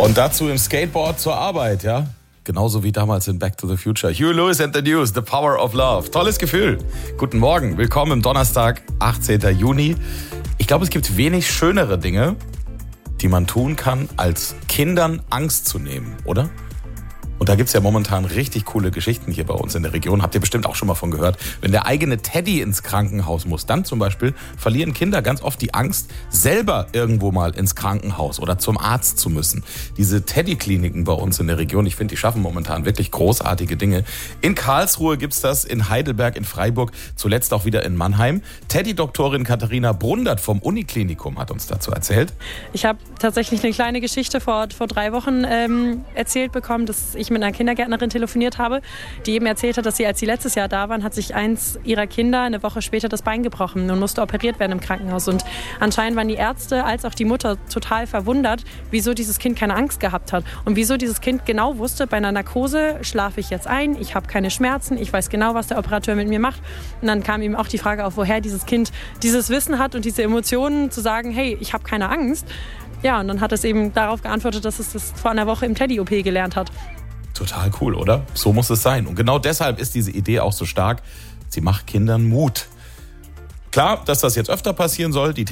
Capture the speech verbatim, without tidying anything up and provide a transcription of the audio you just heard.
Und dazu im Skateboard zur Arbeit, ja? Genauso wie damals in Back to the Future. Huey Lewis and the News, The Power of Love. Tolles Gefühl. Guten Morgen, willkommen am Donnerstag, achtzehnten Juni. Ich glaube, es gibt wenig schönere Dinge, die man tun kann, als Kindern Angst zu nehmen, oder? Und da gibt's ja momentan richtig coole Geschichten hier bei uns in der Region. Habt ihr bestimmt auch schon mal von gehört. Wenn der eigene Teddy ins Krankenhaus muss, dann zum Beispiel verlieren Kinder ganz oft die Angst, selber irgendwo mal ins Krankenhaus oder zum Arzt zu müssen. Diese Teddy-Kliniken bei uns in der Region, ich finde, die schaffen momentan wirklich großartige Dinge. In Karlsruhe gibt's das, in Heidelberg, in Freiburg, zuletzt auch wieder in Mannheim. Teddy-Doktorin Katharina Brundert vom Uniklinikum hat uns dazu erzählt. Ich habe tatsächlich eine kleine Geschichte vor, vor drei Wochen ähm, erzählt bekommen, dass ich mit einer Kindergärtnerin telefoniert habe, die eben erzählt hat, dass sie, als sie letztes Jahr da waren, hat sich eins ihrer Kinder eine Woche später das Bein gebrochen und musste operiert werden im Krankenhaus. Und anscheinend waren die Ärzte als auch die Mutter total verwundert, wieso dieses Kind keine Angst gehabt hat und wieso dieses Kind genau wusste, bei einer Narkose schlafe ich jetzt ein, ich habe keine Schmerzen, ich weiß genau, was der Operateur mit mir macht. Und dann kam ihm auch die Frage auf, woher dieses Kind dieses Wissen hat und diese Emotionen zu sagen, hey, ich habe keine Angst. Ja, und dann hat es eben darauf geantwortet, dass es das vor einer Woche im Teddy-O P gelernt hat. Total cool, oder? So muss es sein. Und genau deshalb ist diese Idee auch so stark. Sie macht Kindern Mut. Klar, dass das jetzt öfter passieren soll. Die